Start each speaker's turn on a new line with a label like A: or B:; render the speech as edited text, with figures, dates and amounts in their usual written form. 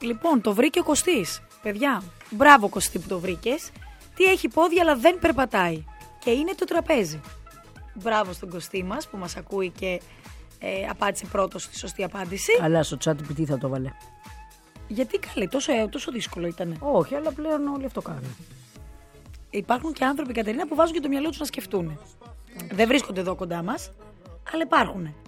A: Λοιπόν, το βρήκε ο Κωστής. Παιδιά, μπράβο Κωστή που το βρήκες. Τι έχει πόδια αλλά δεν περπατάει. Και είναι το τραπέζι. Μπράβο στον Κωστή μας που μας ακούει και απάντησε πρώτος στη σωστή απάντηση.
B: Αλλά στο ChatGPT θα το βάλε.
A: Γιατί καλέ, τόσο δύσκολο ήταν.
B: Όχι, αλλά πλέον όλοι αυτό κάνουν.
A: Υπάρχουν και άνθρωποι, Κατερίνα, που βάζουν και το μυαλό τους να σκεφτούν. Δεν βρίσκονται εδώ κοντά μας, αλλά υπάρχουν.